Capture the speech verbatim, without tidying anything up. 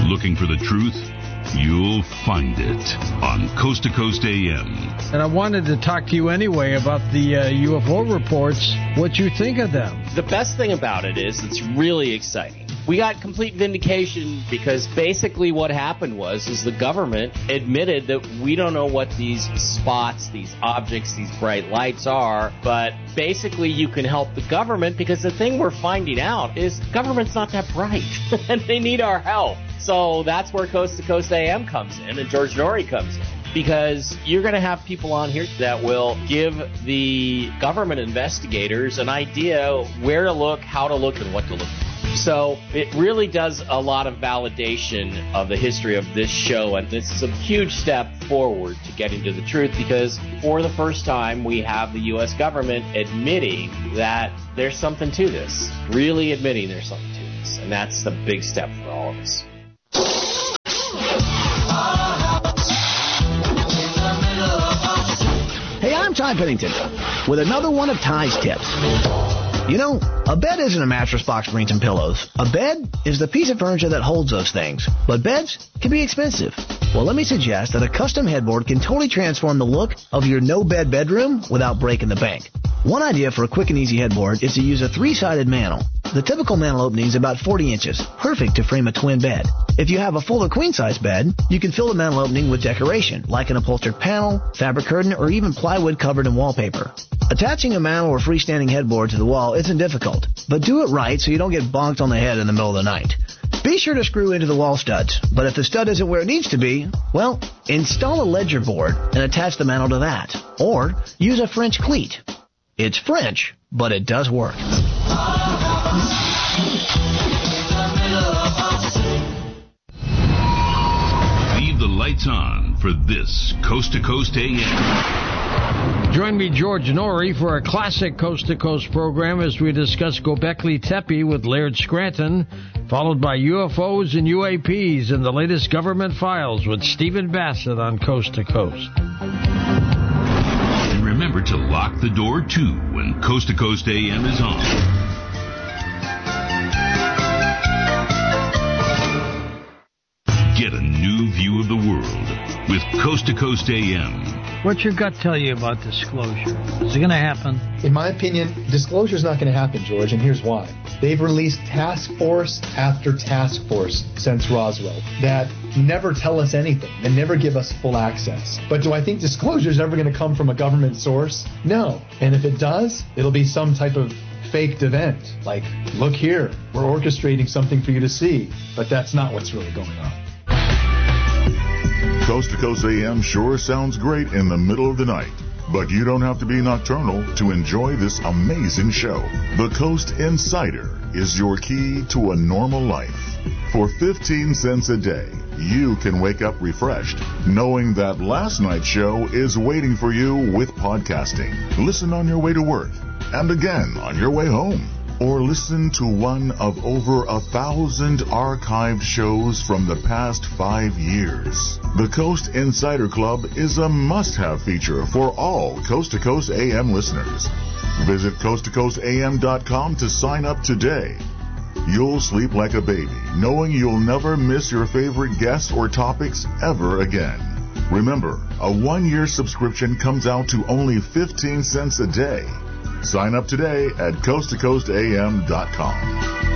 Looking for the truth? You'll find it on Coast to Coast A M. And I wanted to talk to you anyway about the uh, U F O reports, what you think of them. The best thing about it is it's really exciting. We got complete vindication because basically what happened was is the government admitted that we don't know what these spots, these objects, these bright lights are, but basically you can help the government because the thing we're finding out is government's not that bright and they need our help. So that's where Coast to Coast A M comes in and George Noory comes in. Because you're going to have people on here that will give the government investigators an idea where to look, how to look, and what to look for. So it really does a lot of validation of the history of this show, and this is a huge step forward to getting to the truth because for the first time we have the U S government admitting that there's something to this, really admitting there's something to this, and that's the big step for all of us. Hey, I'm Ty Pennington with another one of Ty's tips. You know, a bed isn't a mattress, box springs, and pillows. A bed is the piece of furniture that holds those things. But beds can be expensive. Well, let me suggest that a custom headboard can totally transform the look of your no-bed bedroom without breaking the bank. One idea for a quick and easy headboard is to use a three-sided mantle. The typical mantle opening is about forty inches, perfect to frame a twin bed. If you have a full or queen-size bed, you can fill the mantle opening with decoration, like an upholstered panel, fabric curtain, or even plywood covered in wallpaper. Attaching a mantle or freestanding headboard to the wall isn't difficult, but do it right so you don't get bonked on the head in the middle of the night. Be sure to screw into the wall studs, but if the stud isn't where it needs to be, well, install a ledger board and attach the mantle to that, or use a French cleat. It's French, but it does work. Leave the lights on for this Coast to Coast A M. Join me, George Noory, for a classic Coast to Coast program as we discuss Göbekli Tepe with Laird Scranton, followed by U F Os and U A Ps and the latest government files with Stephen Bassett on Coast to Coast. And remember to lock the door, too, when Coast to Coast A M is on. Get a new view of the world with Coast to Coast A M. What's your gut tell you about disclosure? Is it going to happen? In my opinion, disclosure is not going to happen, George, and here's why. They've released task force after task force since Roswell that never tell us anything and never give us full access. But do I think disclosure is ever going to come from a government source? No. And if it does, it'll be some type of faked event. Like, look here, we're orchestrating something for you to see. But that's not what's really going on. Coast to Coast A M sure sounds great in the middle of the night, but you don't have to be nocturnal to enjoy this amazing show. The Coast Insider is your key to a normal life. For fifteen cents a day, you can wake up refreshed, knowing that last night's show is waiting for you with podcasting. Listen on your way to work, and again on your way home. Or listen to one of over a thousand archived shows from the past five years. The Coast Insider Club is a must-have feature for all Coast to Coast A M listeners. Visit coast to coast a m dot com to sign up today. You'll sleep like a baby, knowing you'll never miss your favorite guests or topics ever again. Remember, a one-year subscription comes out to only fifteen cents a day. Sign up today at coast to coast a m dot com.